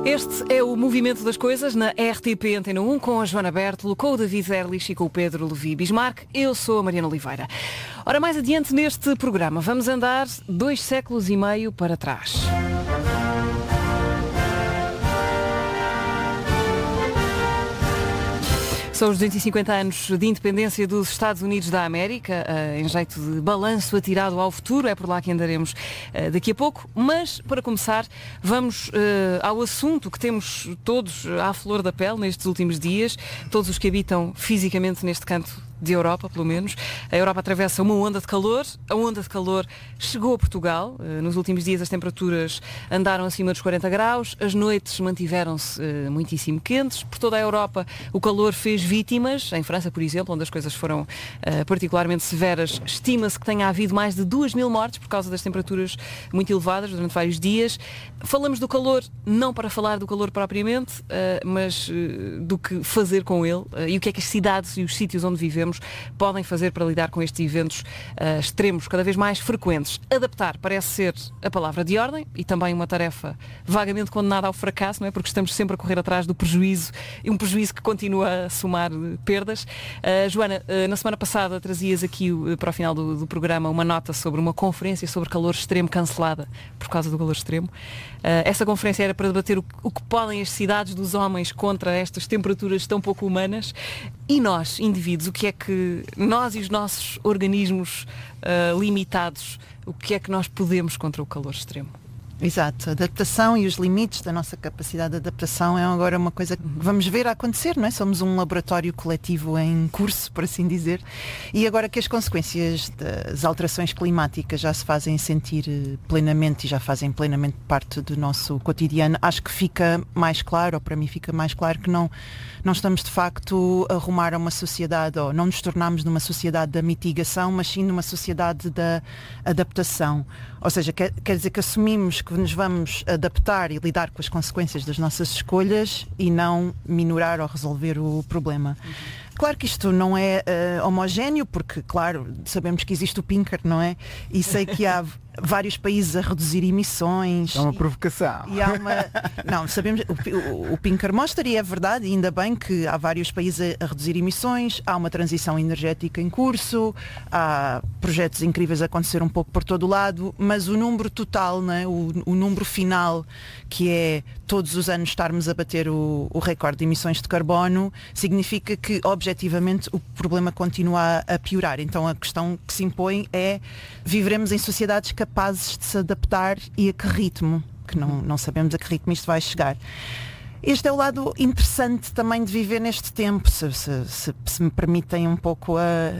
Este é o Movimento das Coisas na RTP Antena 1 com a Joana Bertolo, com o David Erlich e com o Pedro Levi Bismarck. Eu sou a Mariana Oliveira. Ora, mais adiante neste programa vamos andar 2 séculos e meio para trás. São os 250 anos de independência dos Estados Unidos da América, em jeito de balanço atirado ao futuro. É por lá que andaremos daqui a pouco. Mas, para começar, vamos ao assunto que temos todos à flor da pele nestes últimos dias, todos os que habitam fisicamente neste canto de Europa, pelo menos. A Europa atravessa uma onda de calor. A onda de calor chegou a Portugal. Nos últimos dias as temperaturas andaram acima dos 40 graus. As noites mantiveram-se muitíssimo quentes. Por toda a Europa o calor fez vítimas. Em França, por exemplo, onde as coisas foram particularmente severas, estima-se que tenha havido mais de 2.000 mortes por causa das temperaturas muito elevadas durante vários dias. Falamos do calor não para falar do calor propriamente, mas do que fazer com ele e o que é que as cidades e os sítios onde vivemos podem fazer para lidar com estes eventos extremos cada vez mais frequentes. Adaptar parece ser a palavra de ordem e também uma tarefa vagamente condenada ao fracasso, não é? Porque estamos sempre a correr atrás do prejuízo e um prejuízo que continua a somar perdas. Joana, na semana passada trazias aqui para o final do programa uma nota sobre uma conferência sobre calor extremo cancelada por causa do calor extremo. Essa conferência era para debater o que podem as cidades dos homens contra estas temperaturas tão pouco humanas. E nós, indivíduos, o que é que nós e os nossos organismos limitados, o que é que nós podemos contra o calor extremo? Exato, a adaptação e os limites da nossa capacidade de adaptação é agora uma coisa que vamos ver acontecer, não é? Somos um laboratório coletivo em curso, por assim dizer, e agora que as consequências das alterações climáticas já se fazem sentir plenamente e já fazem plenamente parte do nosso cotidiano, acho que fica mais claro, ou para mim fica mais claro, que não estamos de facto a rumar a uma sociedade, ou não nos tornamos numa sociedade da mitigação, mas sim numa sociedade da adaptação. Ou seja, quer dizer que assumimos que nos vamos adaptar e lidar com as consequências das nossas escolhas e não minorar ou resolver o problema. Claro que isto não é homogéneo, porque, claro, sabemos que existe o Pinker, não é? E sei que há vários países a reduzir emissões. É uma provocação. E há uma... Não, sabemos, o Pinker mostra, e é verdade, e ainda bem que há vários países a reduzir emissões, há uma transição energética em curso, há projetos incríveis a acontecer um pouco por todo o lado, mas o número total, não é? O número final, que é todos os anos estarmos a bater o recorde de emissões de carbono, significa que, objetivamente, o problema continua a piorar. Então a questão que se impõe é: viveremos em sociedades capazes de se adaptar e a que ritmo? Que não sabemos a que ritmo isto vai chegar. Este é o lado interessante também de viver neste tempo, se me permitem um pouco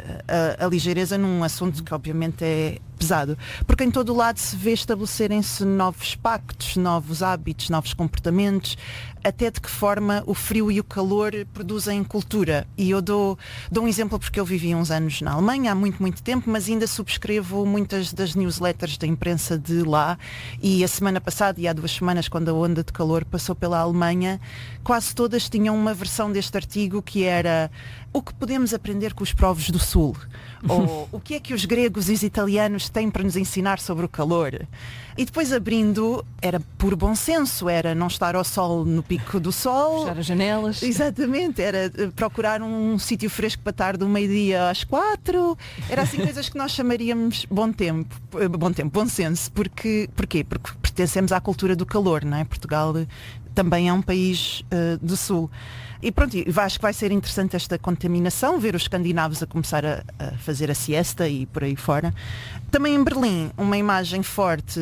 a ligeireza num assunto que obviamente é pesado, porque em todo o lado se vê estabelecerem-se novos pactos, novos hábitos, novos comportamentos, até de que forma o frio e o calor produzem cultura. E eu dou um exemplo, porque eu vivi uns anos na Alemanha há muito tempo, mas ainda subscrevo muitas das newsletters da imprensa de lá, e a semana passada e há 2 semanas, quando a onda de calor passou pela Alemanha, quase todas tinham uma versão deste artigo que era: o que podemos aprender com os povos do Sul? Ou o que é que os gregos e os italianos têm para nos ensinar sobre o calor? E depois, abrindo, era por bom senso, era não estar ao sol no pico do sol, fechar as janelas. Exatamente, era procurar um sítio fresco para estar do meio-dia às 4, era assim coisas que nós chamaríamos bom senso. Porquê? Porque pertencemos à cultura do calor, não é? Portugal também é um país do Sul. E pronto, acho que vai ser interessante esta contaminação, ver os escandinavos a começar a fazer a siesta e por aí fora. Também em Berlim, uma imagem forte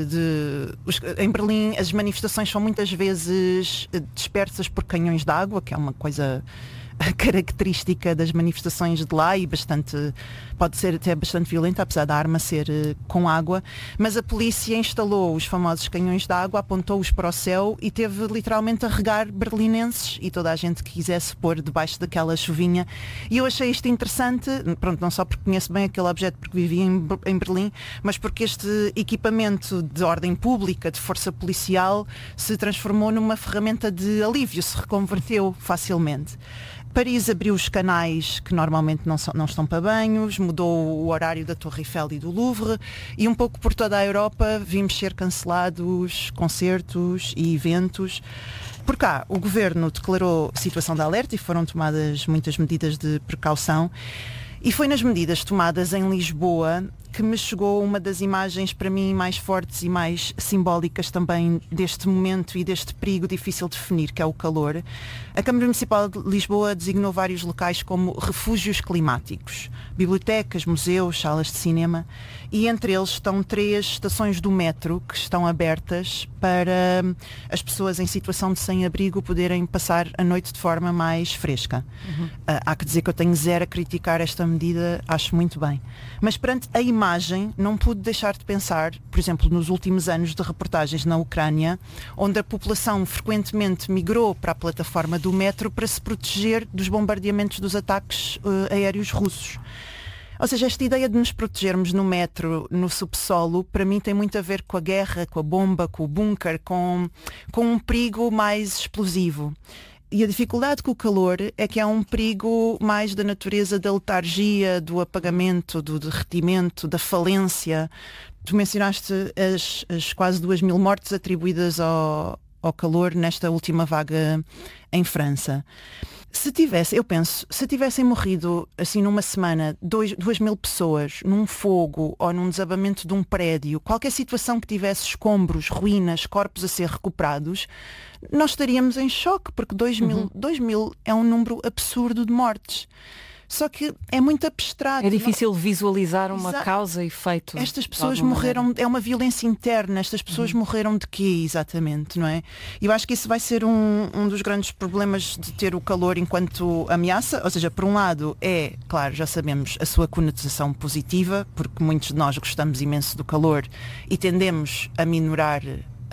em Berlim as manifestações são muitas vezes dispersas por canhões de água, que é uma coisa característica das manifestações de lá e pode ser até bastante violenta, apesar da arma ser com água, mas a polícia instalou os famosos canhões de água, apontou-os para o céu e teve literalmente a regar berlinenses e toda a gente que quisesse pôr debaixo daquela chuvinha. E eu achei isto interessante, pronto, não só porque conheço bem aquele objeto porque vivia em Berlim, mas porque este equipamento de ordem pública, de força policial, se transformou numa ferramenta de alívio, se reconverteu facilmente. Paris abriu os canais que normalmente não estão para banhos, mudou o horário da Torre Eiffel e do Louvre, e um pouco por toda a Europa vimos ser cancelados concertos e eventos. Por cá, o governo declarou situação de alerta e foram tomadas muitas medidas de precaução. E foi nas medidas tomadas em Lisboa que me chegou uma das imagens para mim mais fortes e mais simbólicas também deste momento e deste perigo difícil de definir, que é o calor. A Câmara Municipal de Lisboa designou vários locais como refúgios climáticos, bibliotecas, museus, salas de cinema, e entre eles estão 3 estações do metro que estão abertas para as pessoas em situação de sem-abrigo poderem passar a noite de forma mais fresca. Há que dizer que eu tenho zero a criticar esta medida, acho muito bem. Mas perante a imagem, não pude deixar de pensar, por exemplo, nos últimos anos de reportagens na Ucrânia, onde a população frequentemente migrou para a plataforma do metro para se proteger dos bombardeamentos dos ataques aéreos russos. Ou seja, esta ideia de nos protegermos no metro, no subsolo, para mim tem muito a ver com a guerra, com a bomba, com o bunker, com um perigo mais explosivo. E a dificuldade com o calor é que há um perigo mais da natureza da letargia, do apagamento, do derretimento, da falência. Tu mencionaste as quase 2.000 mortes atribuídas ao calor nesta última vaga em França. Se tivessem morrido assim numa semana 2.000 pessoas num fogo ou num desabamento de um prédio, qualquer situação que tivesse escombros, ruínas, corpos a ser recuperados, nós estaríamos em choque, porque 2.000 é um número absurdo de mortes. Só que é muito abstrato. É difícil visualizar uma causa e efeito. Estas pessoas morreram, é uma violência interna, estas pessoas morreram de quê exatamente, não é? E eu acho que isso vai ser um dos grandes problemas de ter o calor enquanto ameaça, ou seja, por um lado é, claro, já sabemos a sua conotação positiva, porque muitos de nós gostamos imenso do calor e tendemos a minorar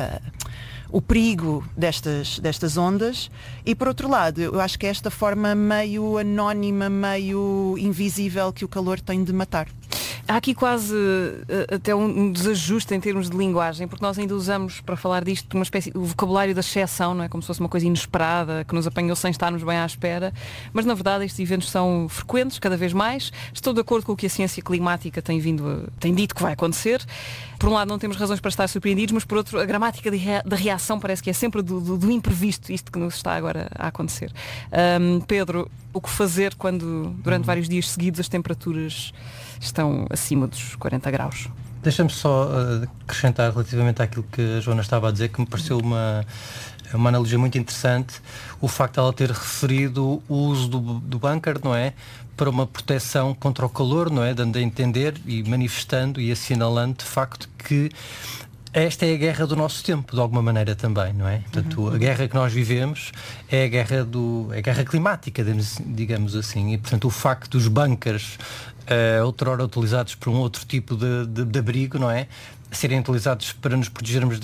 o perigo destas ondas, e por outro lado eu acho que é esta forma meio anónima, meio invisível que o calor tem de matar. Há aqui quase até um desajuste em termos de linguagem, porque nós ainda usamos para falar disto uma espécie o vocabulário da exceção, não é? Como se fosse uma coisa inesperada, que nos apanhou sem estarmos bem à espera, mas na verdade estes eventos são frequentes, cada vez mais. Estou de acordo com o que a ciência climática tem dito que vai acontecer. Por um lado não temos razões para estar surpreendidos, mas por outro a gramática da reação parece que é sempre do imprevisto, isto que nos está agora a acontecer. Pedro, o que fazer quando durante vários dias seguidos as temperaturas estão acima dos 40 graus? Deixa-me só acrescentar relativamente àquilo que a Joana estava a dizer, que me pareceu uma analogia muito interessante, o facto de ela ter referido o uso do bunker, não é? Para uma proteção contra o calor, não é? Dando a entender e manifestando e assinalando de facto que esta é a guerra do nosso tempo, de alguma maneira também, não é? Portanto, a guerra que nós vivemos é a guerra climática, digamos assim, e portanto o facto dos bunkers outrora utilizados por um outro tipo de abrigo, não é? Serem utilizados para nos protegermos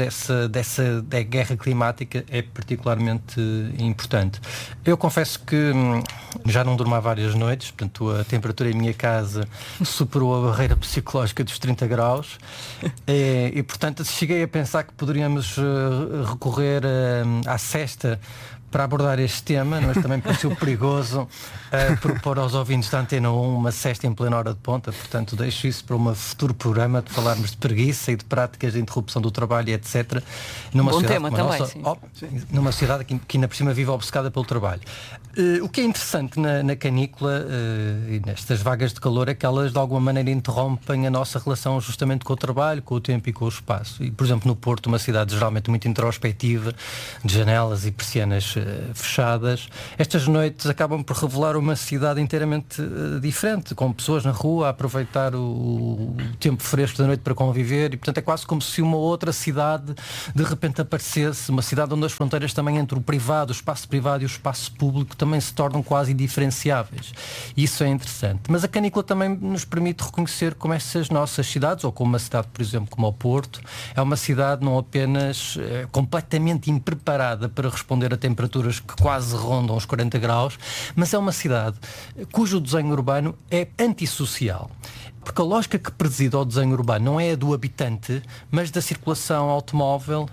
da guerra climática é particularmente importante. Eu confesso que já não durmo há várias noites, portanto a temperatura em minha casa superou a barreira psicológica dos 30 graus e portanto cheguei a pensar que poderíamos recorrer à sesta para abordar este tema, mas também pareceu perigoso propor aos ouvintes da Antena 1 uma sesta em plena hora de ponta, portanto deixo isso para um futuro programa de falarmos de preguiça e de práticas de interrupção do trabalho, etc. Numa bom sociedade tema também, nossa, numa sociedade que ainda por cima vive obcecada pelo trabalho. O que é interessante na canícula e nestas vagas de calor é que elas de alguma maneira interrompem a nossa relação justamente com o trabalho, com o tempo e com o espaço. E, por exemplo, no Porto, uma cidade geralmente muito introspectiva, de janelas e persianas fechadas, estas noites acabam por revelar uma cidade inteiramente diferente, com pessoas na rua a aproveitar o tempo fresco da noite para conviver, e portanto é quase como se uma outra cidade de repente aparecesse, uma cidade onde as fronteiras também entre o privado, o espaço privado e o espaço público também se tornam quase indiferenciáveis. Isso é interessante. Mas a canícula também nos permite reconhecer como essas nossas cidades, ou como uma cidade, por exemplo, como o Porto, é uma cidade não apenas completamente impreparada para responder a temperaturas que quase rondam os 40 graus, mas é uma cidade cujo desenho urbano é antissocial. Porque a lógica que preside ao desenho urbano não é a do habitante, mas da circulação automóvel,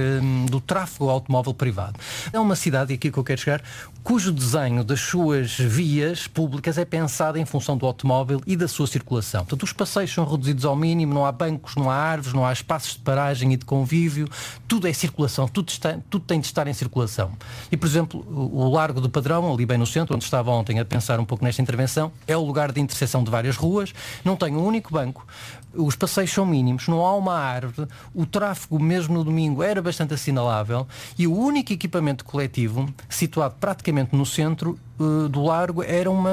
do tráfego automóvel privado. É uma cidade, e aqui que eu quero chegar, cujo desenho das suas vias públicas é pensado em função do automóvel e da sua circulação. Portanto, os passeios são reduzidos ao mínimo, não há bancos, não há árvores, não há espaços de paragem e de convívio, tudo é circulação, tudo tem de estar em circulação. E, por exemplo, o Largo do Padrão, ali bem no centro, onde estava ontem a pensar um pouco nesta intervenção, é o lugar de interseção de várias ruas, não tem um único banco, os passeios são mínimos, não há uma árvore, o tráfego mesmo no domingo era bastante assinalável e o único equipamento coletivo, situado praticamente no centro do Largo,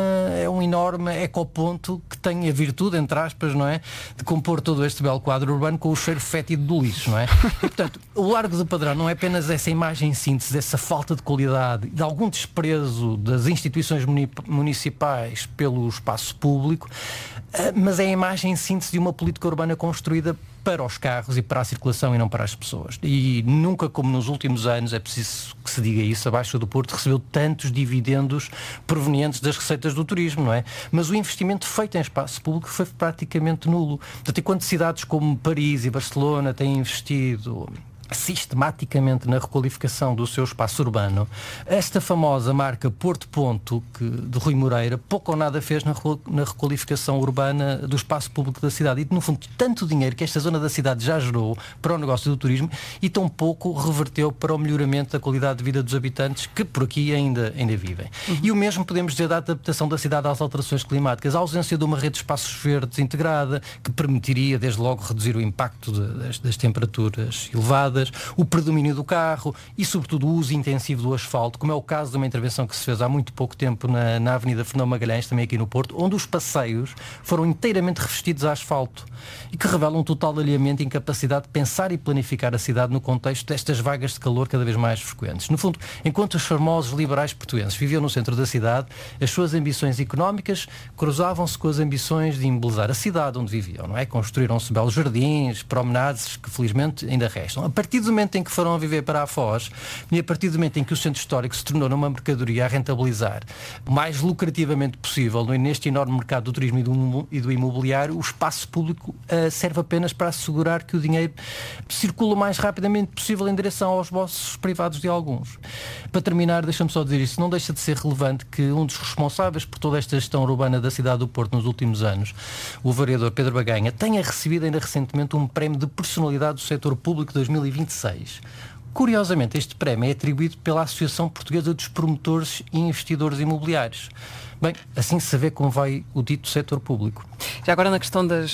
é um enorme ecoponto que tem a virtude, entre aspas, não é, de compor todo este belo quadro urbano com o cheiro fétido do lixo, não é? E, portanto, o Largo do Padrão não é apenas essa imagem em síntese, essa falta de qualidade, de algum desprezo das instituições municipais pelo espaço público, mas é a imagem em síntese de uma política urbana construída para os carros e para a circulação e não para as pessoas. E nunca, como nos últimos anos, é preciso que se diga isso, a Baixa do Porto recebeu tantos dividendos provenientes das receitas do turismo, não é? Mas o investimento feito em espaço público foi praticamente nulo. Portanto, enquanto cidades como Paris e Barcelona têm investido sistematicamente na requalificação do seu espaço urbano, esta famosa marca Porto Ponto, de Rui Moreira, pouco ou nada fez na requalificação urbana do espaço público da cidade. E, no fundo, tanto dinheiro que esta zona da cidade já gerou para o negócio do turismo e tão pouco reverteu para o melhoramento da qualidade de vida dos habitantes que por aqui ainda vivem. E o mesmo podemos dizer da adaptação da cidade às alterações climáticas, a ausência de uma rede de espaços verdes integrada, que permitiria, desde logo, reduzir o impacto das temperaturas elevadas, o predomínio do carro e, sobretudo, o uso intensivo do asfalto, como é o caso de uma intervenção que se fez há muito pouco tempo na Avenida Fernão Magalhães, também aqui no Porto, onde os passeios foram inteiramente revestidos a asfalto e que revelam um total alinhamento e incapacidade de pensar e planificar a cidade no contexto destas vagas de calor cada vez mais frequentes. No fundo, enquanto os famosos liberais portuenses viviam no centro da cidade, as suas ambições económicas cruzavam-se com as ambições de embelezar a cidade onde viviam, não é? Construíram-se belos jardins, promenades que felizmente ainda restam. A partir do momento em que foram a viver para a Foz e a partir do momento em que o centro histórico se tornou numa mercadoria a rentabilizar o mais lucrativamente possível neste enorme mercado do turismo e do imobiliário, o espaço público serve apenas para assegurar que o dinheiro circula o mais rapidamente possível em direção aos bolsos privados de alguns. Para terminar, deixa-me só dizer isto, não deixa de ser relevante que um dos responsáveis por toda esta gestão urbana da cidade do Porto nos últimos anos, o vereador Pedro Baganha, tenha recebido ainda recentemente um prémio de personalidade do setor público 2026. Curiosamente, este prémio é atribuído pela Associação Portuguesa dos Promotores e Investidores Imobiliários. Bem, assim se vê como vai o dito setor público. Já agora na questão da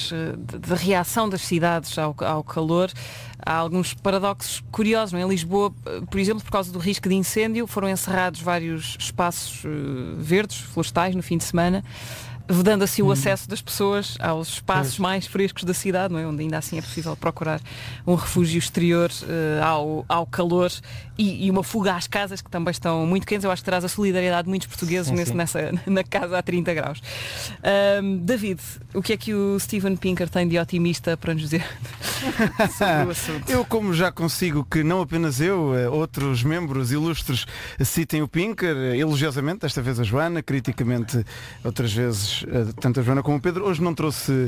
reação das cidades ao calor, há alguns paradoxos curiosos, não é? Em Lisboa, por exemplo, por causa do risco de incêndio, foram encerrados vários espaços verdes, florestais, no fim de semana, vedando assim o acesso das pessoas aos espaços mais frescos da cidade, não é? Onde ainda assim é possível procurar um refúgio exterior ao calor e uma fuga às casas que também estão muito quentes. Eu acho que traz a solidariedade de muitos portugueses na casa a 30 graus. David, o que é que o Steven Pinker tem de otimista para nos dizer sobre o assunto? Eu, como já consigo que não apenas eu, outros membros ilustres citem o Pinker, elogiosamente, desta vez a Joana, criticamente outras vezes tanto a Joana como o Pedro, hoje não trouxe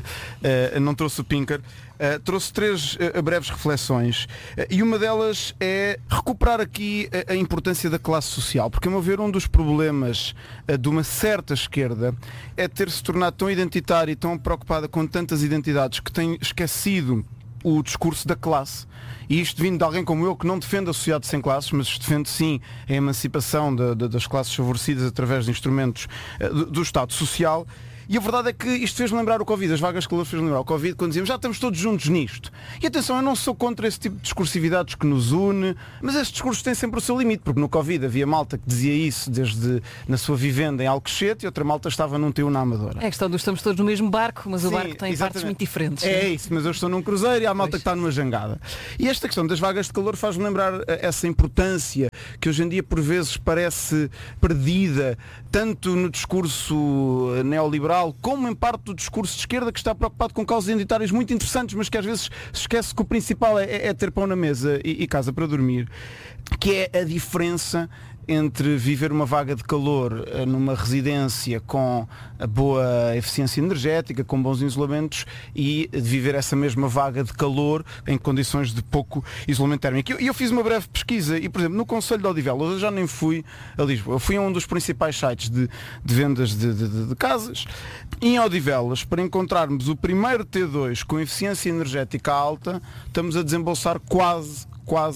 o Pinker. Trouxe 3 breves reflexões e uma delas é recuperar aqui a importância da classe social, porque, a meu ver, um dos problemas de uma certa esquerda é ter-se tornado tão identitária e tão preocupada com tantas identidades que tem esquecido o discurso da classe. E isto vindo de alguém como eu, que não defende a sociedade sem classes, mas defende sim a emancipação das classes favorecidas através de instrumentos do Estado Social. E a verdade é que isto fez-me lembrar o Covid, as vagas de calor fez-me lembrar o Covid, quando dizíamos já estamos todos juntos nisto. E atenção, eu não sou contra esse tipo de discursividades que nos une, mas esse discurso tem sempre o seu limite, porque no Covid havia malta que dizia isso desde na sua vivenda em Alcochete e outra malta estava num TU na Amadora. É a questão de estamos todos no mesmo barco, mas sim, o barco tem partes muito diferentes. É isso, mas eu estou num cruzeiro e há malta que está numa jangada. E esta questão das vagas de calor faz-me lembrar essa importância que hoje em dia por vezes parece perdida, tanto no discurso neoliberal como em parte do discurso de esquerda, que está preocupado com causas identitárias muito interessantes, mas que às vezes se esquece que o principal é ter pão na mesa e casa para dormir, que é a diferença entre viver uma vaga de calor numa residência com boa eficiência energética, com bons isolamentos, e viver essa mesma vaga de calor em condições de pouco isolamento térmico. E eu fiz uma breve pesquisa e, por exemplo, no Concelho de Odivelas, eu já nem fui a Lisboa, eu fui a um dos principais sites de vendas de casas, e em Odivelas, para encontrarmos o primeiro T2 com eficiência energética alta, estamos a desembolsar quase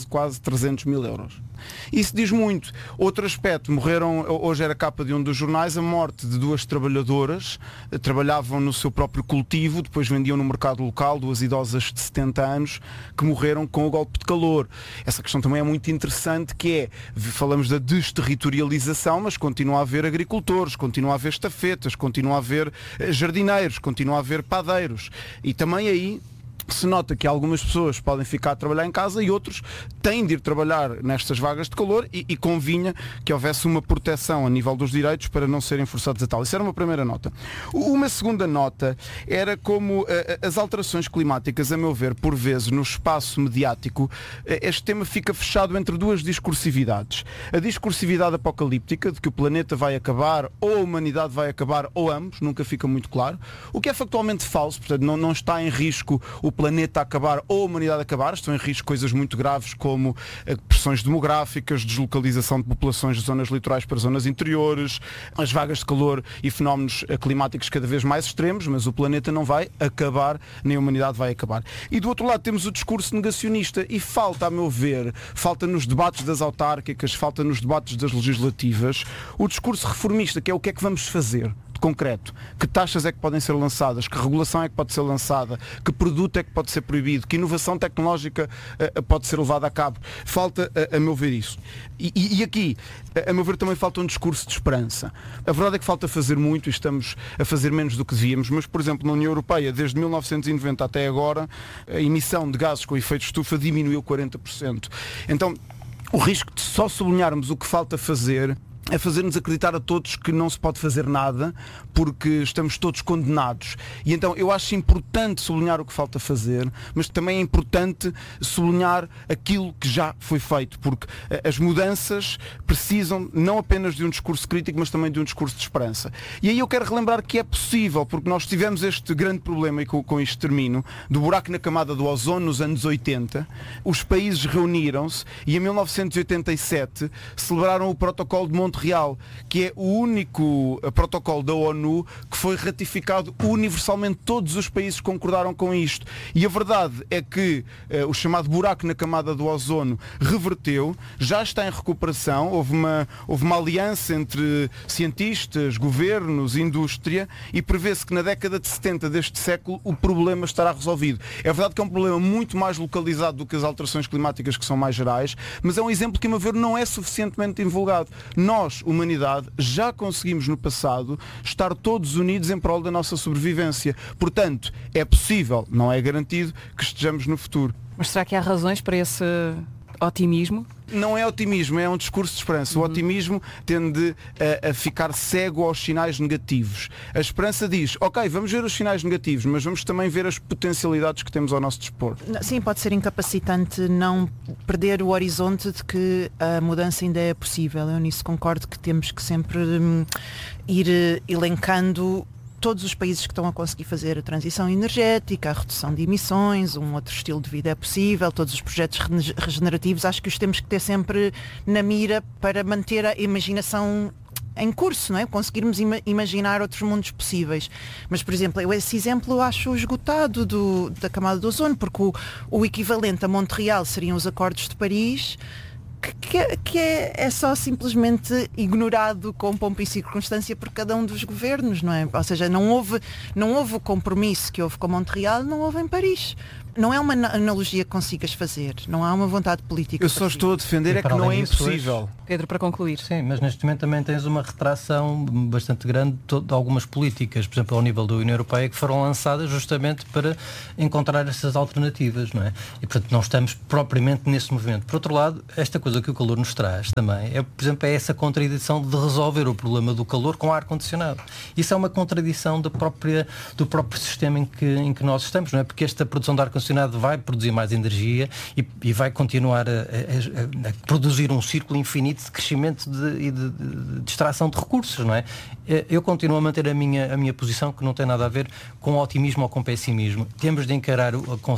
300 mil euros. Isso diz muito. Outro aspecto, morreram, hoje era capa de um dos jornais, a morte de 2 trabalhadoras, trabalhavam no seu próprio cultivo, depois vendiam no mercado local, 2 idosas de 70 anos, que morreram com o golpe de calor. Essa questão também é muito interessante, que falamos da desterritorialização, mas continua a haver agricultores, continua a haver estafetas, continua a haver jardineiros, continua a haver padeiros. E também aí se nota que algumas pessoas podem ficar a trabalhar em casa e outros têm de ir trabalhar nestas vagas de calor e convinha que houvesse uma proteção a nível dos direitos para não serem forçados a tal. Isso era uma primeira nota. Uma segunda nota era como as alterações climáticas, a meu ver, por vezes no espaço mediático, este tema fica fechado entre 2 discursividades. A discursividade apocalíptica, de que o planeta vai acabar, ou a humanidade vai acabar, ou ambos, nunca fica muito claro, o que é factualmente falso, portanto não está em risco o planeta acabar ou a humanidade acabar, estão em risco coisas muito graves como pressões demográficas, deslocalização de populações de zonas litorais para zonas interiores, as vagas de calor e fenómenos climáticos cada vez mais extremos, mas o planeta não vai acabar, nem a humanidade vai acabar. E do outro lado temos o discurso negacionista e falta, a meu ver, falta nos debates das autárquicas, falta nos debates das legislativas, o discurso reformista, que é o que é que vamos fazer concreto, que taxas é que podem ser lançadas, que regulação é que pode ser lançada, que produto é que pode ser proibido, que inovação tecnológica pode ser levada a cabo. Falta, a meu ver, isso. E aqui, a meu ver, também falta um discurso de esperança. A verdade é que falta fazer muito e estamos a fazer menos do que devíamos, mas, por exemplo, na União Europeia, desde 1990 até agora, a emissão de gases com efeito de estufa diminuiu 40%. Então, o risco de só sublinharmos o que falta fazer é fazer-nos acreditar a todos que não se pode fazer nada porque estamos todos condenados. E então eu acho importante sublinhar o que falta fazer, mas também é importante sublinhar aquilo que já foi feito, porque as mudanças precisam não apenas de um discurso crítico, mas também de um discurso de esperança. E aí eu quero relembrar que é possível, porque nós tivemos este grande problema, e com isto termino, do buraco na camada do ozono nos anos 80, os países reuniram-se e em 1987 celebraram o protocolo de Montreal, que é o único protocolo da ONU que foi ratificado universalmente. Todos os países concordaram com isto. E a verdade é que o chamado buraco na camada do ozono reverteu, já está em recuperação, houve uma aliança entre cientistas, governos, indústria, e prevê-se que na década de 70 deste século o problema estará resolvido. É verdade que é um problema muito mais localizado do que as alterações climáticas, que são mais gerais, mas é um exemplo que, a meu ver, não é suficientemente divulgado. Nós, humanidade, já conseguimos no passado estar todos unidos em prol da nossa sobrevivência. Portanto, é possível, não é garantido, que estejamos no futuro. Mas será que há razões para esse otimismo? Não é otimismo, é um discurso de esperança. O otimismo tende a ficar cego aos sinais negativos. A esperança diz, ok, vamos ver os sinais negativos, mas vamos também ver as potencialidades que temos ao nosso dispor. Sim, pode ser incapacitante não perder o horizonte de que a mudança ainda é possível. Eu nisso concordo, que temos que sempre ir elencando todos os países que estão a conseguir fazer a transição energética, a redução de emissões, um outro estilo de vida é possível, todos os projetos regenerativos, acho que os temos que ter sempre na mira para manter a imaginação em curso, não é? Conseguirmos imaginar outros mundos possíveis. Mas, por exemplo, esse exemplo eu acho esgotado da camada do ozono, porque o equivalente a Montreal seriam os Acordos de Paris, que é só simplesmente ignorado com pompa e circunstância por cada um dos governos, não é? Ou seja, não houve o compromisso que houve com Montreal, não houve em Paris. Não é uma analogia que consigas fazer, não há uma vontade política. Eu só estou a defender é que não é impossível. Pedro, para concluir. Sim, mas neste momento também tens uma retração bastante grande de algumas políticas, por exemplo, ao nível da União Europeia, que foram lançadas justamente para encontrar essas alternativas, não é? E, portanto, não estamos propriamente nesse movimento. Por outro lado, esta coisa que o calor nos traz também é, por exemplo, essa contradição de resolver o problema do calor com ar-condicionado. Isso é uma contradição do próprio sistema em que nós estamos, não é? Porque esta produção de ar-condicionado vai produzir mais energia e vai continuar a produzir um círculo infinito ambiente de crescimento e de extração de recursos, não é? Eu continuo a manter a minha posição, que não tem nada a ver com otimismo ou com pessimismo. Temos de encarar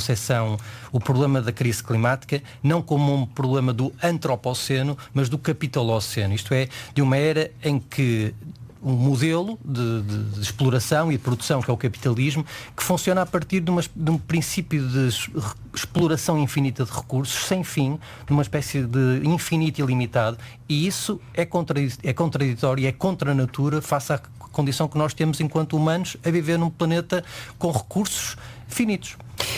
o problema da crise climática, não como um problema do antropoceno, mas do capitaloceno. Isto é, de uma era em que um modelo de exploração e de produção, que é o capitalismo, que funciona a partir de um princípio de exploração infinita de recursos, sem fim, de uma espécie de infinito e ilimitado, e isso é contraditório, é contra a natura, face à condição que nós temos enquanto humanos a viver num planeta com recursos finitos.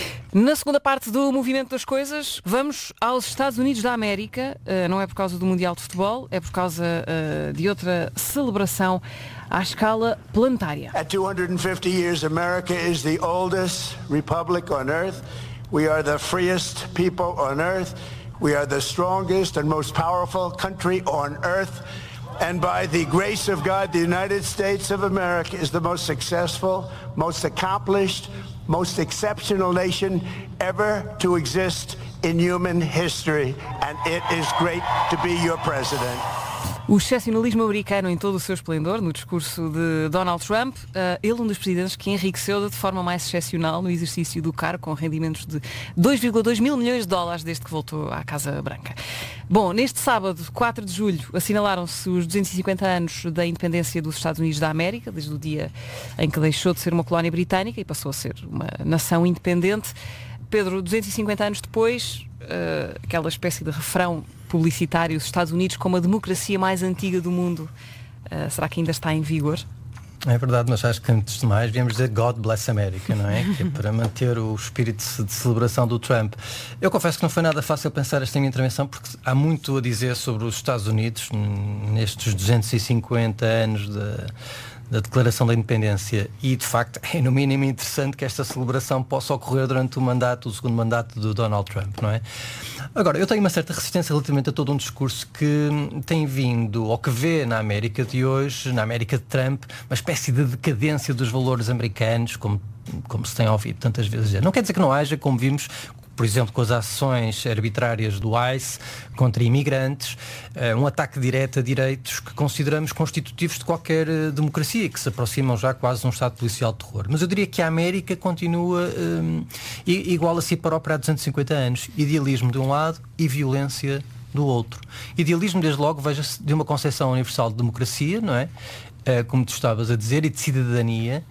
Na segunda parte do Movimento das Coisas, vamos aos Estados Unidos da América. Não é por causa do Mundial de Futebol, é por causa de outra celebração à escala planetária. At 250 years, America is the oldest republic on earth. We are the freest people on earth. We are the strongest and most powerful country on earth. And by the grace of God, the United States of America is the most successful, most accomplished, most exceptional nation ever to exist in human history. And it is great to be your president. O excepcionalismo americano em todo o seu esplendor, no discurso de Donald Trump, ele um dos presidentes que enriqueceu de forma mais excepcional no exercício do cargo, com rendimentos de 2,2 mil milhões de dólares desde que voltou à Casa Branca. Bom, neste sábado, 4 de julho, assinalaram-se os 250 anos da independência dos Estados Unidos da América, desde o dia em que deixou de ser uma colónia britânica e passou a ser uma nação independente. Pedro, 250 anos depois, aquela espécie de refrão publicitário, os Estados Unidos como a democracia mais antiga do mundo, será que ainda está em vigor? É verdade, mas acho que antes de mais devemos dizer God bless America, não é? Que é para manter o espírito de celebração do Trump. Eu confesso que não foi nada fácil pensar esta minha intervenção, porque há muito a dizer sobre os Estados Unidos nestes 250 anos da Declaração da Independência, e de facto é no mínimo interessante que esta celebração possa ocorrer durante o segundo mandato do Donald Trump, não é? Agora, eu tenho uma certa resistência relativamente a todo um discurso que tem vindo, ou que vê na América de hoje, na América de Trump, uma espécie de decadência dos valores americanos, como se tem ouvido tantas vezes dizer. Não quer dizer que não haja, como vimos, por exemplo, com as ações arbitrárias do ICE contra imigrantes, um ataque direto a direitos que consideramos constitutivos de qualquer democracia, que se aproximam já quase de um estado policial de terror. Mas eu diria que a América continua igual a si própria há 250 anos. Idealismo de um lado e violência do outro. Idealismo, desde logo, veja-se de uma concepção universal de democracia, não é? Como tu estavas a dizer, e de cidadania,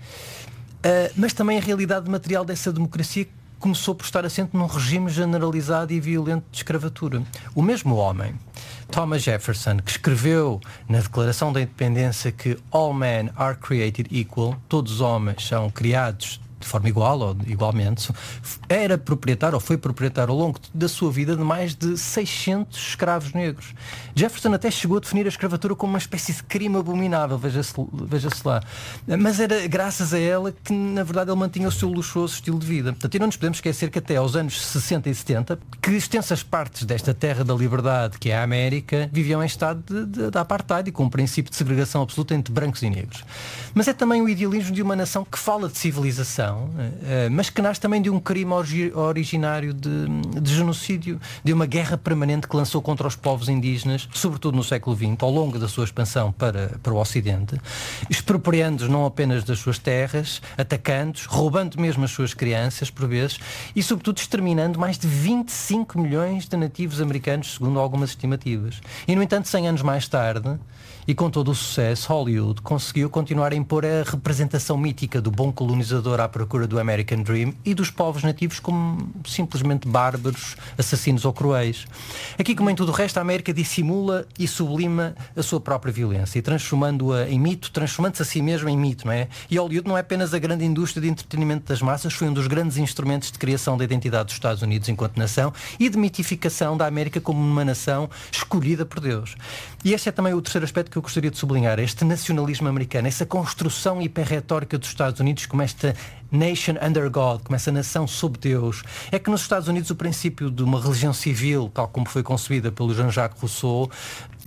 mas também a realidade material dessa democracia começou por estar assente num regime generalizado e violento de escravatura. O mesmo homem, Thomas Jefferson, que escreveu na Declaração da Independência que all men are created equal, todos os homens são criados de forma igual ou igualmente, era proprietário ou foi proprietário ao longo da sua vida de mais de 600 escravos negros. Jefferson até chegou a definir a escravatura como uma espécie de crime abominável, veja-se lá. Mas era graças a ela que, na verdade, ele mantinha o seu luxuoso estilo de vida. Portanto, e não nos podemos esquecer que até aos anos 60 e 70, que extensas partes desta terra da liberdade, que é a América, viviam em estado de apartheid e com um princípio de segregação absoluta entre brancos e negros. Mas é também o idealismo de uma nação que fala de civilização, mas que nasce também de um crime originário de genocídio, de uma guerra permanente que lançou contra os povos indígenas, sobretudo no século XX, ao longo da sua expansão para o Ocidente, expropriando-os não apenas das suas terras, atacando-os, roubando mesmo as suas crianças, por vezes, e sobretudo exterminando mais de 25 milhões de nativos americanos, segundo algumas estimativas. E, no entanto, 100 anos mais tarde, e com todo o sucesso, Hollywood conseguiu continuar a impor a representação mítica do bom colonizador à procura do American Dream e dos povos nativos como simplesmente bárbaros, assassinos ou cruéis. Aqui, como em tudo o resto, a América dissimula e sublima a sua própria violência, e transformando-a em mito, transformando-se a si mesmo em mito, não é? E Hollywood não é apenas a grande indústria de entretenimento das massas, foi um dos grandes instrumentos de criação da identidade dos Estados Unidos enquanto nação e de mitificação da América como uma nação escolhida por Deus. E este é também o terceiro aspecto que eu gostaria de sublinhar, este nacionalismo americano, essa construção hiperretórica dos Estados Unidos como esta nation under God, como essa nação sob Deus. É que nos Estados Unidos o princípio de uma religião civil, tal como foi concebida pelo Jean-Jacques Rousseau,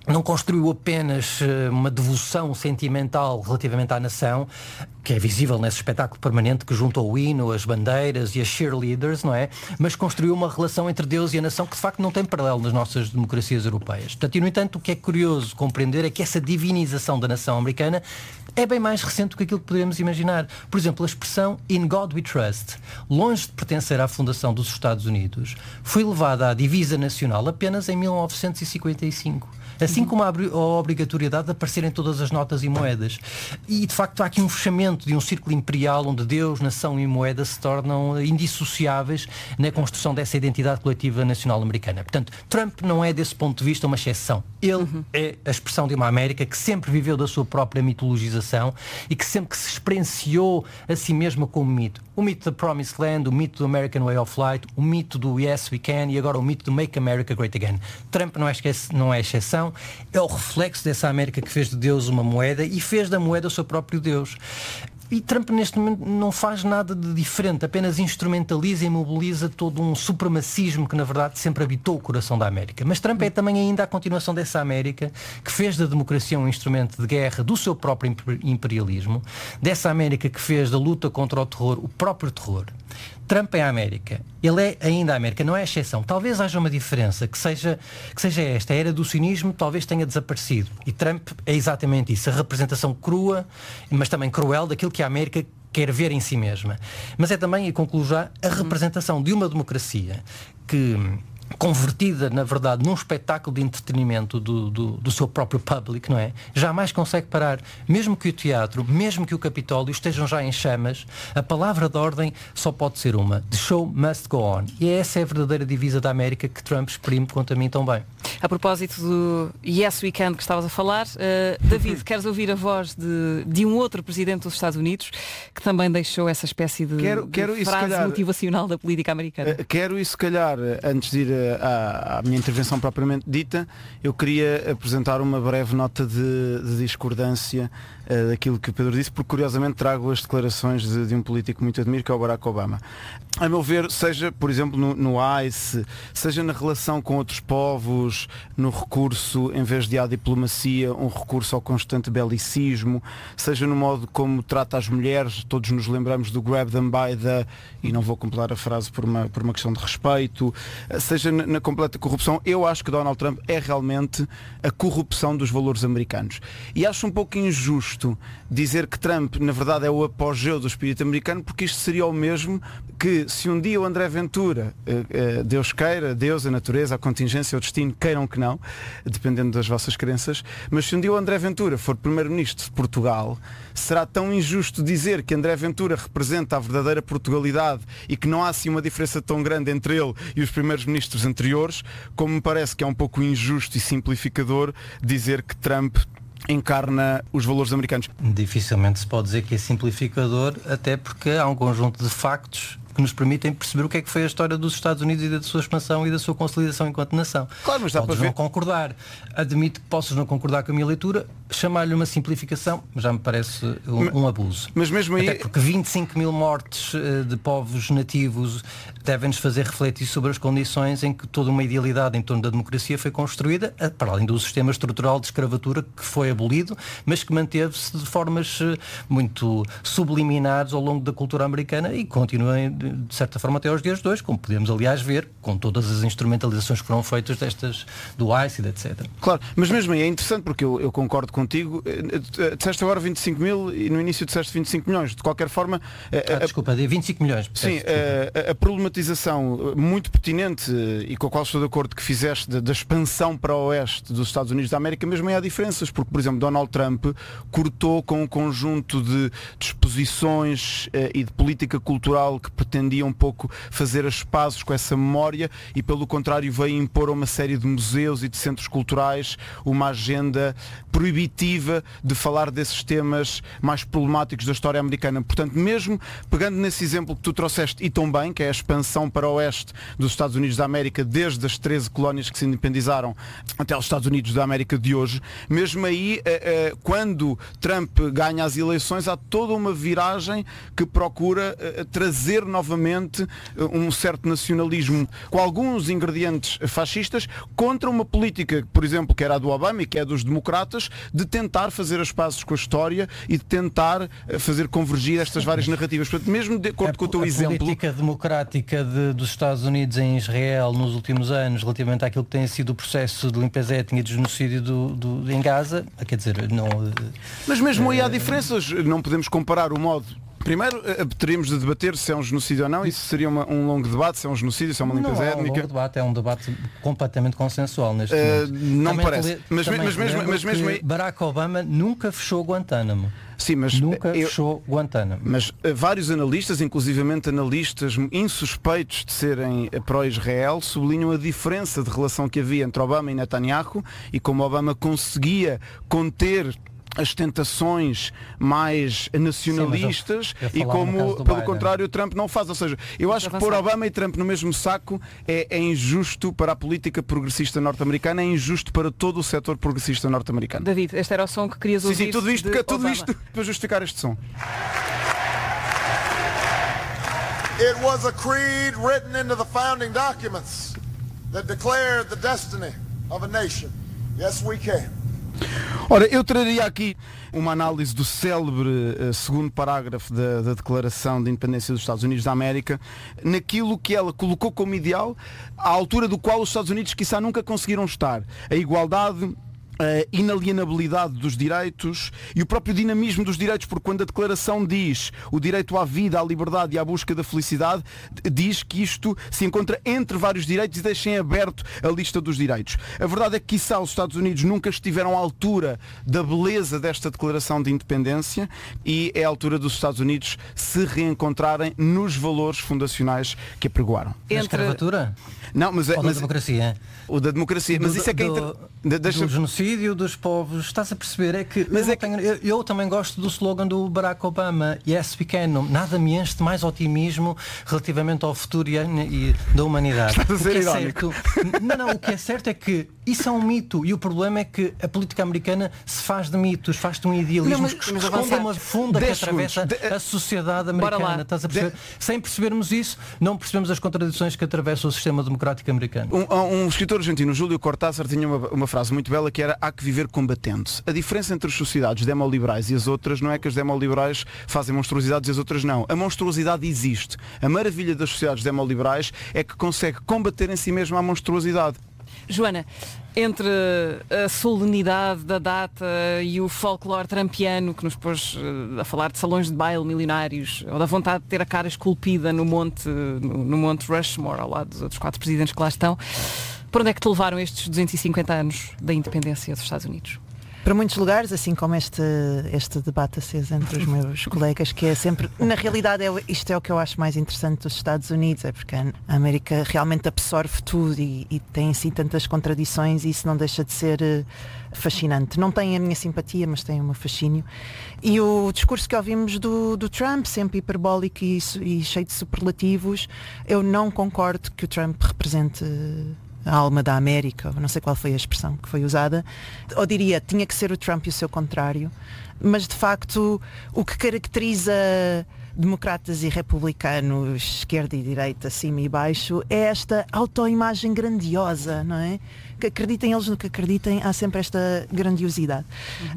não construiu apenas uma devoção sentimental relativamente à nação, que é visível nesse espetáculo permanente que junta o hino, as bandeiras e as cheerleaders, não é? Mas construiu uma relação entre Deus e a nação que de facto não tem paralelo nas nossas democracias europeias. Portanto, e no entanto, o que é curioso compreender é que essa divinização da nação americana é bem mais recente do que aquilo que poderíamos imaginar. Por exemplo, a expressão In God We Trust, longe de pertencer à fundação dos Estados Unidos, foi levada à divisa nacional apenas em 1955. Assim como a obrigatoriedade de aparecer em todas as notas e moedas. E de facto há aqui um fechamento de um círculo imperial onde Deus, nação e moeda se tornam indissociáveis na construção dessa identidade coletiva nacional americana. Portanto, Trump não é desse ponto de vista uma exceção. Ele é a expressão de uma América que sempre viveu da sua própria mitologização e que sempre que se experienciou a si mesma como mito. O mito da Promised Land, o mito do American Way of Life, o mito do Yes We Can e agora o mito do Make America Great Again. Trump não é exceção, é o reflexo dessa América que fez de Deus uma moeda e fez da moeda o seu próprio Deus. E Trump neste momento não faz nada de diferente, apenas instrumentaliza e mobiliza todo um supremacismo que na verdade sempre habitou o coração da América. Mas Trump é também ainda a continuação dessa América que fez da democracia um instrumento de guerra do seu próprio imperialismo, dessa América que fez da luta contra o terror o próprio terror. Trump é a América. Ele é ainda a América, não é a exceção. Talvez haja uma diferença, que seja esta. A era do cinismo talvez tenha desaparecido. E Trump é exatamente isso. A representação crua, mas também cruel, daquilo que a América quer ver em si mesma. Mas é também, e concluo já, a representação de uma democracia que, convertida, na verdade, num espetáculo de entretenimento do seu próprio público, não é? Jamais consegue parar. Mesmo que o teatro, mesmo que o Capitólio estejam já em chamas, a palavra de ordem só pode ser uma. The show must go on. E essa é a verdadeira divisa da América que Trump exprime quanto a mim tão bem. A propósito do Yes We Can que estavas a falar, David, queres ouvir a voz de um outro presidente dos Estados Unidos que também deixou essa espécie de frase motivacional da política americana? Quero e se calhar, antes de ir à minha intervenção propriamente dita, eu queria apresentar uma breve nota de discordância daquilo que o Pedro disse, porque curiosamente trago as declarações de um político muito admiro, que é o Barack Obama. A meu ver, seja, por exemplo, no ICE, seja na relação com outros povos, no recurso, em vez de à diplomacia, um recurso ao constante belicismo, seja no modo como trata as mulheres, todos nos lembramos do grab them by the, e não vou completar a frase por uma questão de respeito, seja na completa corrupção, eu acho que Donald Trump é realmente a corrupção dos valores americanos. E acho um pouco injusto dizer que Trump, na verdade, é o apogeu do espírito americano, porque isto seria o mesmo que se um dia o André Ventura, Deus queira, Deus, a natureza, a contingência, o destino, queiram que não, dependendo das vossas crenças, mas se um dia o André Ventura for primeiro-ministro de Portugal, será tão injusto dizer que André Ventura representa a verdadeira Portugalidade e que não há assim uma diferença tão grande entre ele e os primeiros ministros anteriores, como me parece que é um pouco injusto e simplificador dizer que Trump encarna os valores americanos. Dificilmente se pode dizer que é simplificador, até porque há um conjunto de factos que nos permitem perceber o que é que foi a história dos Estados Unidos e da sua expansão e da sua consolidação enquanto nação. Claro, mas dá podes para ver. Não concordar. Admito que possas não concordar com a minha leitura, chamar-lhe uma simplificação já me parece um abuso. Mas mesmo aí... Até porque 25 mil mortes de povos nativos devem-nos fazer refletir sobre as condições em que toda uma idealidade em torno da democracia foi construída, para além do sistema estrutural de escravatura que foi abolido, mas que manteve-se de formas muito subliminares ao longo da cultura americana e continua de certa forma até aos dias de hoje, como podemos aliás ver com todas as instrumentalizações que foram feitas destas do ICE e etc. Claro, mas mesmo aí é interessante porque eu concordo contigo. Disseste agora 25 mil e no início disseste 25 milhões. De qualquer forma... desculpa, de 25 milhões. Sim, a problematização muito pertinente e com a qual estou de acordo que fizeste da expansão para o oeste dos Estados Unidos da América, mesmo aí há diferenças, porque, por exemplo, Donald Trump cortou com um conjunto de disposições e de política cultural que pretendia um pouco fazer as pazes com essa memória e, pelo contrário, veio impor a uma série de museus e de centros culturais uma agenda proibitiva de falar desses temas mais problemáticos da história americana. Portanto, mesmo pegando nesse exemplo que tu trouxeste e tão bem, que é a expansão para o oeste dos Estados Unidos da América, desde as 13 colónias que se independizaram até aos Estados Unidos da América de hoje, mesmo aí, quando Trump ganha as eleições, há toda uma viragem que procura trazer novamente um certo nacionalismo com alguns ingredientes fascistas contra uma política, por exemplo, que era a do Obama e que é dos democratas, de tentar fazer as pazes com a história e de tentar fazer convergir estas várias narrativas. Portanto, mesmo de acordo com o teu exemplo... A política democrática dos Estados Unidos em Israel nos últimos anos, relativamente àquilo que tem sido o processo de limpeza étnica e de genocídio em Gaza, quer dizer, não... Mas mesmo aí há diferenças, não podemos comparar o modo... Primeiro, teríamos de debater se é um genocídio ou não, isso seria um longo debate, se é um genocídio, se é uma limpeza étnica. Não é um longo debate, é um debate completamente consensual neste momento. Não me parece. Mas mesmo aí... Barack Obama nunca fechou Guantánamo. Sim, mas fechou Guantánamo. Mas vários analistas, inclusivamente analistas insuspeitos de serem pró-Israel, sublinham a diferença de relação que havia entre Obama e Netanyahu e como Obama conseguia conter as tentações mais nacionalistas. Sim, e como, pelo contrário, Trump não faz. Ou seja, eu acho que pôr Obama e Trump no mesmo saco é injusto para a política progressista norte-americana, é injusto para todo o setor progressista norte-americano. David, este era o som que querias ouvir. Sim, tudo isto para justificar este som. It was a creed written into the founding documents that declared the destiny of a nation. Yes, we can. Ora, eu traria aqui uma análise do célebre segundo parágrafo da Declaração de Independência dos Estados Unidos da América, naquilo que ela colocou como ideal, à altura do qual os Estados Unidos quiçá nunca conseguiram estar. A igualdade, a inalienabilidade dos direitos e o próprio dinamismo dos direitos, porque quando a Declaração diz o direito à vida, à liberdade e à busca da felicidade, diz que isto se encontra entre vários direitos e deixa em aberto a lista dos direitos. A verdade é que, quiçá, os Estados Unidos nunca estiveram à altura da beleza desta Declaração de Independência e é a altura dos Estados Unidos se reencontrarem nos valores fundacionais que apregoaram. A escravatura? Não, mas da democracia. O da democracia. Mas isso é que é do genocídio dos povos. Estás a perceber? É que eu também gosto do slogan do Barack Obama. Yes, we can. Nada me enche de mais otimismo relativamente ao futuro e da humanidade. Estás a ser irónico. Não, o que é certo é que isso é um mito e o problema é que a política americana se faz de mitos, faz de um idealismo que esconde uma funda que atravessa a sociedade americana. Estás a perceber? Sem percebermos isso, não percebemos as contradições que atravessam o sistema democrático americano. Um escritor argentino, Júlio Cortázar, tinha uma frase muito bela que era: há que viver combatendo-se. A diferença entre as sociedades demoliberais e as outras não é que as demoliberais fazem monstruosidades e as outras não. A monstruosidade existe. A maravilha das sociedades demoliberais é que consegue combater em si mesma a monstruosidade. Joana, entre a solenidade da data e o folclore trampiano que nos pôs a falar de salões de baile milionários, ou da vontade de ter a cara esculpida no Monte Rushmore, ao lado dos outros 4 presidentes que lá estão, por onde é que te levaram estes 250 anos da independência dos Estados Unidos? Para muitos lugares, assim como este debate aceso entre os meus colegas, que é sempre, na realidade, isto é o que eu acho mais interessante dos Estados Unidos, é porque a América realmente absorve tudo e tem assim tantas contradições e isso não deixa de ser fascinante. Não tem a minha simpatia, mas tem o meu fascínio. E o discurso que ouvimos do Trump, sempre hiperbólico e cheio de superlativos, eu não concordo que o Trump represente a alma da América, não sei qual foi a expressão que foi usada, ou diria, tinha que ser o Trump e o seu contrário, mas de facto o que caracteriza democratas e republicanos, esquerda e direita, cima e baixo, é esta autoimagem grandiosa, não é? Que acreditem eles no que acreditem, há sempre esta grandiosidade.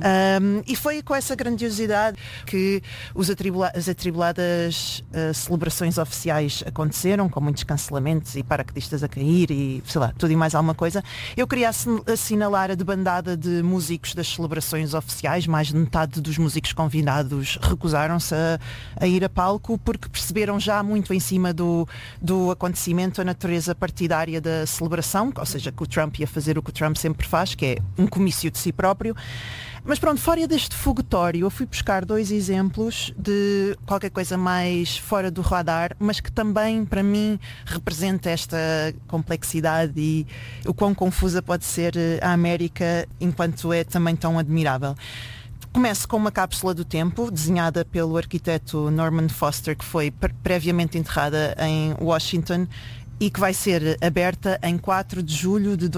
E foi com essa grandiosidade que as atribuladas celebrações oficiais aconteceram, com muitos cancelamentos e paraquedistas a cair e, sei lá, tudo e mais alguma coisa. Eu queria assinalar a debandada de músicos das celebrações oficiais. Mais de metade dos músicos convidados recusaram-se a ir a palco porque perceberam já muito em cima do acontecimento a natureza partidária da celebração, ou seja, que o Trump ia fazer o que o Trump sempre faz, que é um comício de si próprio. Mas pronto, fora deste foguetório, eu fui buscar 2 exemplos de qualquer coisa mais fora do radar, mas que também, para mim, representa esta complexidade e o quão confusa pode ser a América, enquanto é também tão admirável. Começo com uma cápsula do tempo, desenhada pelo arquiteto Norman Foster, que foi previamente enterrada em Washington e que vai ser aberta em 4 de julho de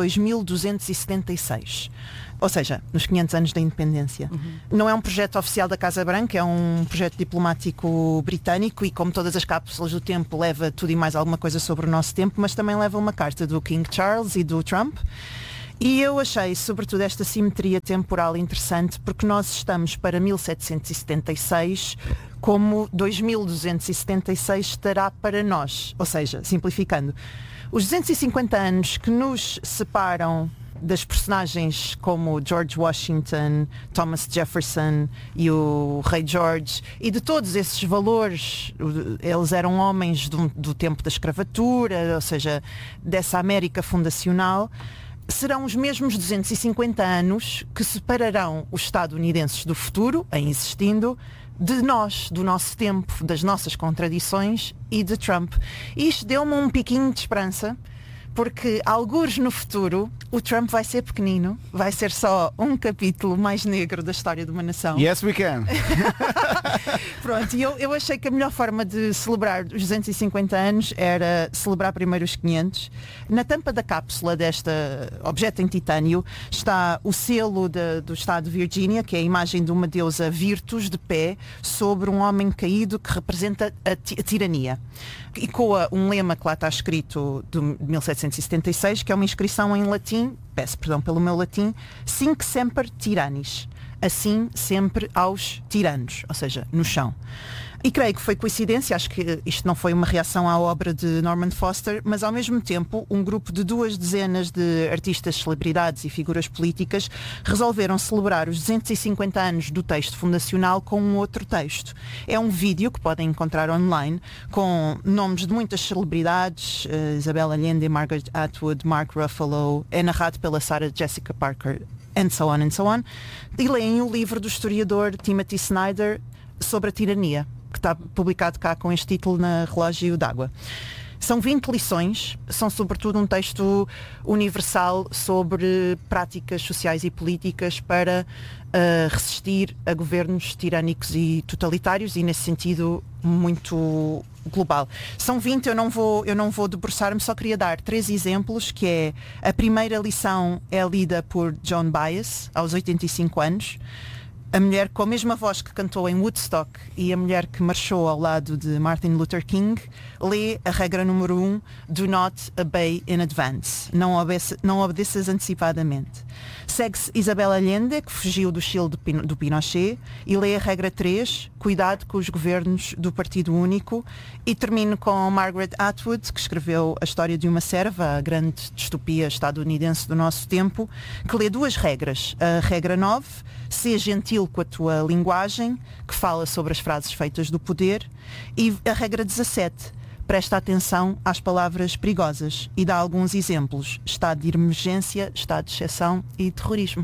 2276. Ou seja, nos 500 anos da independência. Não é um projeto oficial da Casa Branca, é um projeto diplomático britânico e, como todas as cápsulas do tempo, leva tudo e mais alguma coisa sobre o nosso tempo, mas também leva uma carta do King Charles e do Trump. E eu achei, sobretudo, esta simetria temporal interessante, porque nós estamos para 1776, como 2276 estará para nós. Ou seja, simplificando, os 250 anos que nos separam das personagens como George Washington, Thomas Jefferson e o Rei George, e de todos esses valores, eles eram homens do tempo da escravatura, ou seja, dessa América fundacional, serão os mesmos 250 anos que separarão os estadunidenses do futuro, em existindo, de nós, do nosso tempo, das nossas contradições e de Trump. E isto deu-me um piquinho de esperança, porque algures no futuro o Trump vai ser pequenino, vai ser só um capítulo mais negro da história de uma nação. Yes, we can. Pronto, e eu achei que a melhor forma de celebrar os 250 anos era celebrar primeiro os 500. Na tampa da cápsula desta objeto em titânio está o selo do estado de Virgínia, que é a imagem de uma deusa Virtus de pé sobre um homem caído que representa a tirania. Ecoa um lema que lá está escrito de 1776, que é uma inscrição em latim, peço perdão pelo meu latim, Sinc semper tyrannis, assim sempre aos tiranos, ou seja, no chão. E creio que foi coincidência, acho que isto não foi uma reação à obra de Norman Foster, mas ao mesmo tempo um grupo de 2 dezenas de artistas, celebridades e figuras políticas resolveram celebrar os 250 anos do texto fundacional com um outro texto. É um vídeo que podem encontrar online com nomes de muitas celebridades, Isabel Allende, Margaret Atwood, Mark Ruffalo, é narrado pela Sarah Jessica Parker, and so on, e leem o livro do historiador Timothy Snyder sobre a tirania, que está publicado cá com este título na Relógio d'Água. São 20 lições, são sobretudo um texto universal sobre práticas sociais e políticas para resistir a governos tirânicos e totalitários e, nesse sentido, muito global. São 20, eu não vou debruçar-me, só queria dar 3 exemplos, que é a primeira lição é lida por Joan Baez, aos 85 anos, a mulher com a mesma voz que cantou em Woodstock e a mulher que marchou ao lado de Martin Luther King, lê a regra número 1, do not obey in advance, não obedeças antecipadamente. Segue-se Isabel Allende, que fugiu do Chile do Pinochet, e lê a regra 3, cuidado com os governos do Partido Único, e termino com Margaret Atwood, que escreveu A História de uma Serva, a grande distopia estadunidense do nosso tempo, que lê 2 regras. A regra 9, ser gentil com a tua linguagem, que fala sobre as frases feitas do poder, e a regra 17, presta atenção às palavras perigosas e dá alguns exemplos: estado de emergência, estado de exceção e terrorismo.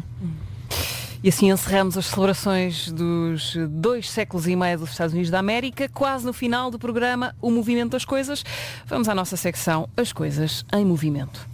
E assim encerramos as celebrações dos 2 séculos e meio dos Estados Unidos da América, quase no final do programa O Movimento das Coisas. Vamos à nossa secção As Coisas em Movimento.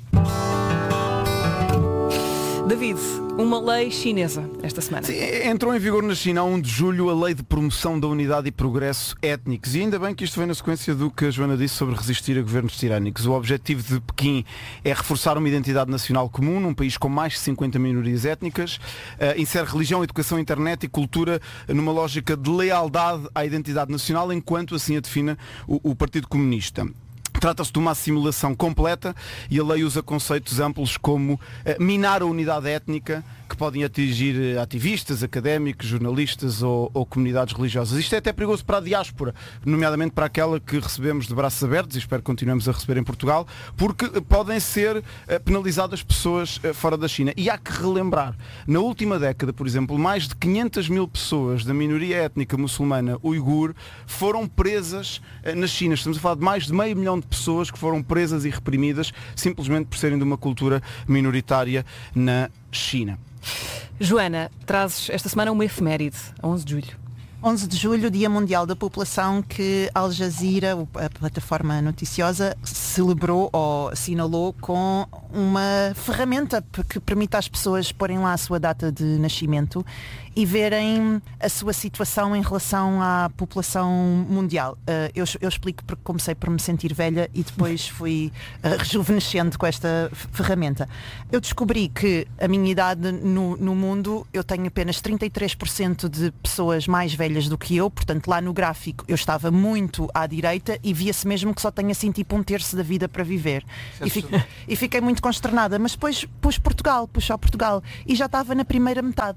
David, uma lei chinesa esta semana. Sim, entrou em vigor na China a 1 de julho a Lei de Promoção da Unidade e Progresso Étnicos. E ainda bem que isto vem na sequência do que a Joana disse sobre resistir a governos tirânicos. O objetivo de Pequim é reforçar uma identidade nacional comum num país com mais de 50 minorias étnicas. Insere religião, educação, internet e cultura numa lógica de lealdade à identidade nacional, enquanto assim a define o Partido Comunista. Trata-se de uma assimilação completa e a lei usa conceitos amplos como minar a unidade étnica, que podem atingir ativistas, académicos, jornalistas ou comunidades religiosas. Isto é até perigoso para a diáspora, nomeadamente para aquela que recebemos de braços abertos, e espero que continuemos a receber em Portugal, porque podem ser penalizadas pessoas fora da China. E há que relembrar, na última década, por exemplo, mais de 500 mil pessoas da minoria étnica muçulmana uigur foram presas na China. Estamos a falar de mais de 500 mil de pessoas que foram presas e reprimidas simplesmente por serem de uma cultura minoritária na China. Joana, trazes esta semana uma efeméride, 11 de julho. 11 de julho, Dia Mundial da População, que Al Jazeera, a plataforma noticiosa, celebrou ou assinalou com uma ferramenta que permite às pessoas porem lá a sua data de nascimento e verem a sua situação em relação à população mundial. Eu explico porque comecei por me sentir velha e depois fui rejuvenescendo com esta ferramenta. Eu descobri que a minha idade no mundo, eu tenho apenas 33% de pessoas mais velhas do que eu, portanto lá no gráfico eu estava muito à direita e via-se mesmo que só tenho assim tipo 1/3 da vida para viver. E fiquei muito consternada, mas depois pus só Portugal e já estava na primeira metade.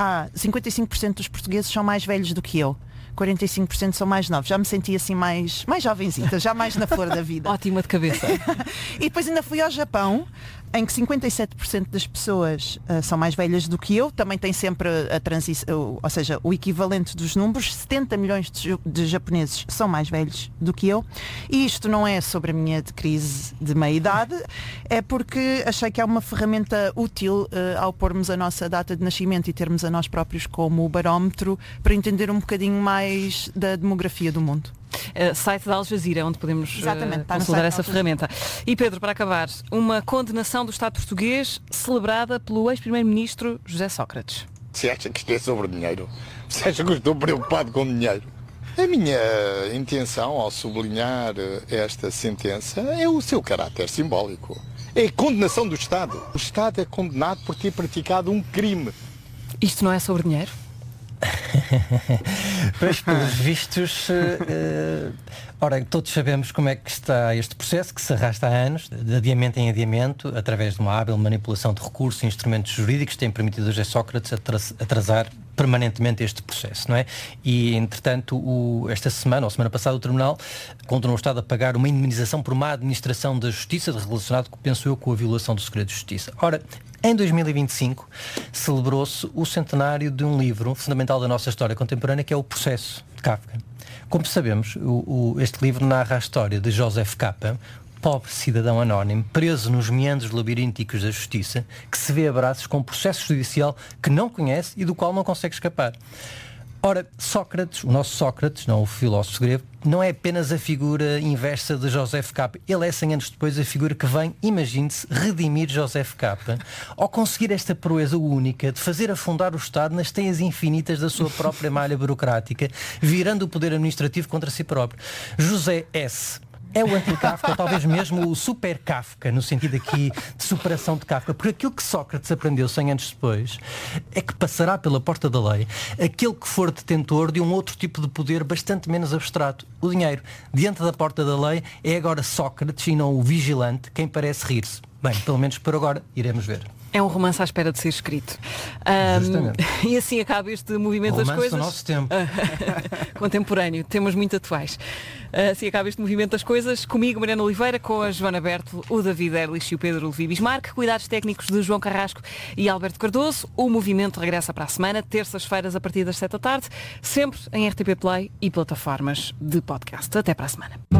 55% dos portugueses são mais velhos do que eu. 45% são mais novos. Já me senti assim mais jovenzita, já mais na flor da vida. Ótima de cabeça. E depois ainda fui ao Japão, em que 57% das pessoas são mais velhas do que eu. Também tem sempre a transição, ou seja, o equivalente dos números. 70 milhões de japoneses são mais velhos do que eu. E isto não é sobre a minha crise de meia-idade, é porque achei que é uma ferramenta útil ao pormos a nossa data de nascimento e termos a nós próprios como barómetro para entender um bocadinho mais da demografia do mundo. Site da Al Jazeera, onde podemos tá consultar essa ferramenta. E Pedro, para acabar, uma condenação do Estado português celebrada pelo ex-primeiro-ministro José Sócrates. Você acha que isto é sobre dinheiro? Você acha que eu estou preocupado com dinheiro? A minha intenção ao sublinhar esta sentença é o seu caráter simbólico. É a condenação do Estado. O Estado é condenado por ter praticado um crime. Isto não é sobre dinheiro? Pois, pelos vistos, ora, todos sabemos como é que está este processo, que se arrasta há anos, de adiamento em adiamento, através de uma hábil manipulação de recursos e instrumentos jurídicos, que tem permitido a José Sócrates atrasar permanentemente este processo, não é? E, entretanto, esta semana, ou semana passada, o Tribunal condenou o Estado a pagar uma indemnização por má administração da Justiça, relacionado, penso eu, com a violação do segredo de Justiça. Ora, em 2025 celebrou-se o centenário de um livro fundamental da nossa história contemporânea, que é o Processo, de Kafka. Como sabemos, este livro narra a história de Joseph K., pobre cidadão anónimo, preso nos meandros labirínticos da justiça, que se vê a braços com um processo judicial que não conhece e do qual não consegue escapar. Ora, Sócrates, o nosso Sócrates, não o filósofo grego, não é apenas a figura inversa de Joseph K. Ele é 100 anos depois a figura que vem, imagine-se, redimir Joseph K. ao conseguir esta proeza única de fazer afundar o Estado nas teias infinitas da sua própria malha burocrática, virando o poder administrativo contra si próprio. José S. é o anti-Kafka, talvez mesmo o super-Kafka, no sentido aqui de superação de Kafka, porque aquilo que Sócrates aprendeu 100 anos depois é que passará pela porta da lei aquele que for detentor de um outro tipo de poder bastante menos abstrato, o dinheiro. Diante da porta da lei é agora Sócrates e não o vigilante quem parece rir-se. Bem, pelo menos por agora, iremos ver. É um romance à espera de ser escrito. E assim acaba este movimento das coisas. Do nosso tempo. Contemporâneo. Temas muito atuais. Assim acaba este movimento das coisas. Comigo, Mariana Oliveira, com a Joana Berto, o David Erlich e o Pedro Levi Bismarck. Cuidados técnicos de João Carrasco e Alberto Cardoso. O movimento regressa para a semana, terças-feiras a partir das 7 da tarde, sempre em RTP Play e plataformas de podcast. Até para a semana.